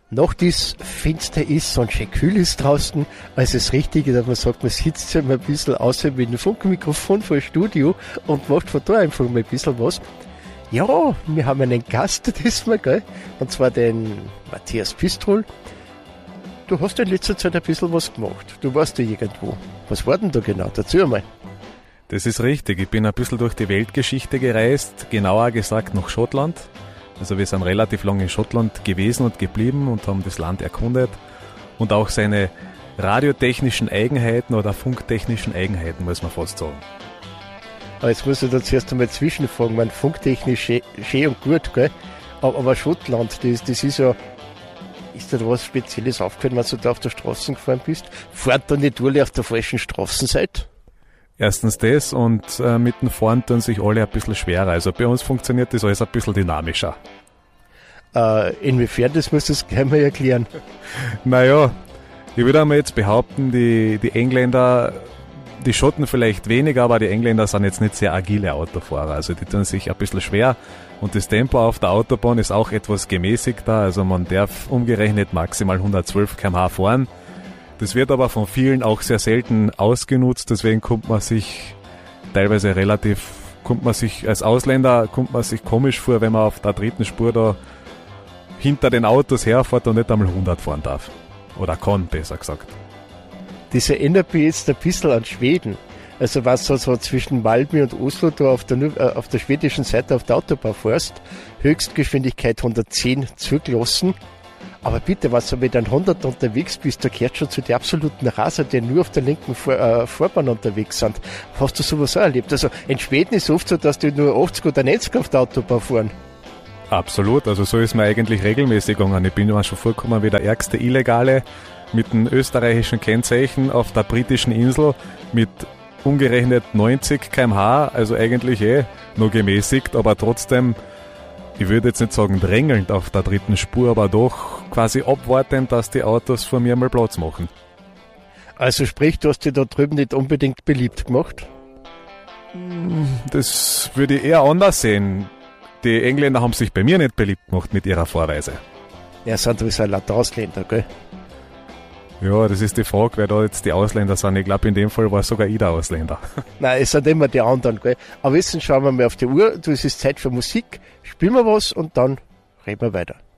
Nacht ist, finster ist und schön kühl ist draußen, als es richtig ist, dass man sagt, man sitzt ja mal ein bisschen außer mit dem Funkmikrofon vor dem Studio und macht von da einfach mal ein bisschen was. Ja, wir haben einen Gast diesmal, gell? Und zwar den Matthias Pistrol. Du hast in letzter Zeit ein bisschen was gemacht. Du warst ja irgendwo. Was war denn da genau? Erzähl mal. Das ist richtig. Ich bin ein bisschen durch die Weltgeschichte gereist, genauer gesagt nach Schottland. Also wir sind relativ lange in Schottland gewesen und geblieben und haben das Land erkundet und auch seine radiotechnischen Eigenheiten oder funktechnischen Eigenheiten, muss man fast sagen. Aber jetzt muss ich da zuerst einmal zwischenfragen, mein funktechnisch schön und gut, gell? Aber Schottland, das ist ja, ist da was Spezielles aufgefallen, wenn du da auf der Straße gefahren bist? Fahrt da nicht alle auf der falschen Straßenseite? Erstens das und mit dem Fahren tun sich alle ein bisschen schwerer. Also bei uns funktioniert das alles ein bisschen dynamischer. Inwiefern, das musst du gleich mal erklären. Naja, ich würde einmal jetzt behaupten, die Engländer, die Schotten vielleicht weniger, aber die Engländer sind jetzt nicht sehr agile Autofahrer. Also die tun sich ein bisschen schwer und das Tempo auf der Autobahn ist auch etwas gemäßigter. Also man darf umgerechnet maximal 112 km/h fahren. Das wird aber von vielen auch sehr selten ausgenutzt, deswegen kommt man sich als Ausländer komisch vor, wenn man auf der dritten Spur da hinter den Autos herfährt und nicht einmal 100 fahren darf. Oder kann, besser gesagt. Das erinnert mich jetzt ein bisschen an Schweden. Also was so zwischen Malmö und Oslo da auf der schwedischen Seite auf der Autobahn fährst, Höchstgeschwindigkeit 110 zugelassen. Aber bitte, was du mit einem 100 unterwegs bist, da gehört schon zu den absoluten Raser, die nur auf der linken Vorbahn unterwegs sind. Hast du sowas auch erlebt? Also in Schweden ist es oft so, dass die nur 80 oder 90 auf der Autobahn fahren. Absolut, also so ist mir eigentlich regelmäßig gegangen. Ich bin immer schon vorgekommen wie der ärgste Illegale mit dem österreichischen Kennzeichen auf der britischen Insel mit umgerechnet 90 km/h, also eigentlich nur gemäßigt, aber trotzdem, ich würde jetzt nicht sagen drängelnd auf der dritten Spur, aber doch quasi abwartend, dass die Autos vor mir mal Platz machen. Also sprich, du hast dich da drüben nicht unbedingt beliebt gemacht? Das würde ich eher anders sehen. Die Engländer haben sich bei mir nicht beliebt gemacht mit ihrer Fahrweise. Ja, sind das ein lauter Ausländer, gell? Ja, das ist die Frage, wer da jetzt die Ausländer sind. Ich glaube, in dem Fall war sogar ich der Ausländer. Nein, es sind immer die anderen, gell? Aber jetzt schauen wir mal auf die Uhr. Es ist Zeit für Musik. Spielen wir was und dann reden wir weiter.